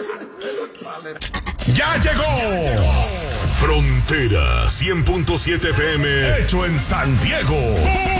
¡Ya llegó! Frontera 100.7 FM, hecho en San Diego.